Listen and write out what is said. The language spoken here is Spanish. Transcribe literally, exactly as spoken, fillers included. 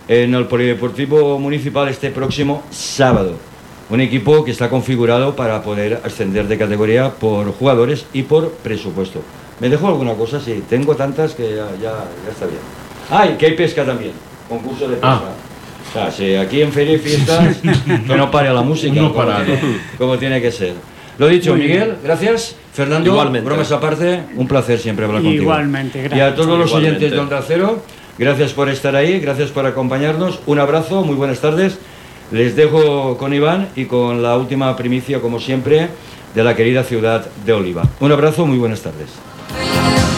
en el Polideportivo Municipal este próximo sábado. Un equipo que está configurado para poder ascender de categoría por jugadores y por presupuesto. ¿Me dejo alguna cosa? Sí, tengo tantas que ya, ya, ya está bien. Ah, y que hay pesca también, concurso de pesca. Ah. O sea, sí, aquí en Feria y Fiestas que no pare la música, no como, tiene, como tiene que ser. Lo dicho, Miguel, gracias. Fernando, igualmente. Bromas aparte, un placer siempre hablar contigo. Igualmente, gracias. Y a todos los igualmente. oyentes de Onda Cero, gracias por estar ahí, gracias por acompañarnos. Un abrazo, muy buenas tardes. Les dejo con Iván y con la última primicia, como siempre, de la querida ciudad de Oliva. Un abrazo, muy buenas tardes.